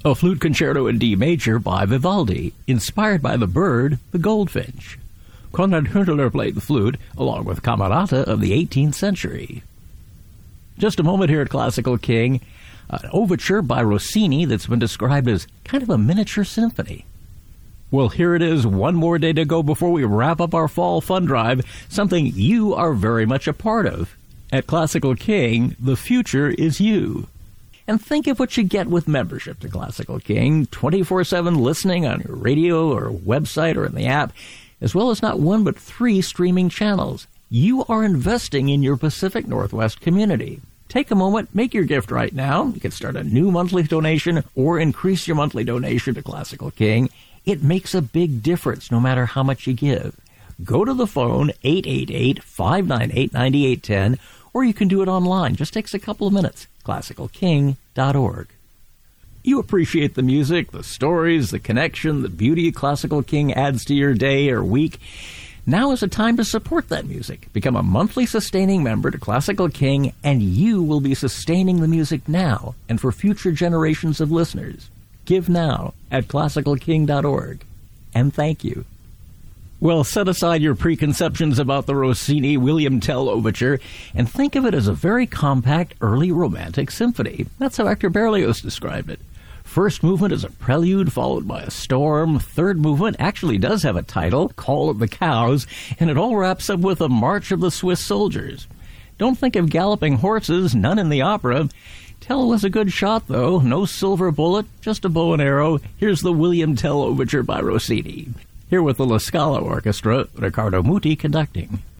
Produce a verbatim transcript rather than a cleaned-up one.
A flute concerto in D major by Vivaldi, inspired by the bird, the goldfinch. Konrad Hünteler played the flute, along with camerata of the eighteenth century. Just a moment here at Classical King, an overture by Rossini that's been described as kind of a miniature symphony. Well, here it is, one more day to go before we wrap up our fall fun drive, something you are very much a part of. At Classical King, the future is you. And think of what you get with membership to Classical King, twenty-four seven listening on your radio or website or in the app, as well as not one but three streaming channels. You are investing in your Pacific Northwest community. Take a moment, make your gift right now. You can start a new monthly donation or increase your monthly donation to Classical King. It makes a big difference no matter how much you give. Go to the phone, eight eight eight, five nine eight, nine eight one zero, or you can do it online. Just takes a couple of minutes. classical king dot org. You appreciate the music, the stories, the connection, the beauty Classical King adds to your day or week. Now is a time to support that music. Become a monthly sustaining member to Classical King, and you will be sustaining the music now and for future generations of listeners. Give now at classical king dot org. And thank you. Well, set aside your preconceptions about the Rossini William Tell Overture and think of it as a very compact early romantic symphony. That's how Hector Berlioz described it. First movement is a prelude followed by a storm. Third movement actually does have a title, Call of the Cows, and it all wraps up with a March of the Swiss Soldiers. Don't think of galloping horses, none in the opera. Tell was a good shot, though. No silver bullet, just a bow and arrow. Here's the William Tell Overture by Rossini. Here with the La Scala Orchestra, Riccardo Muti conducting.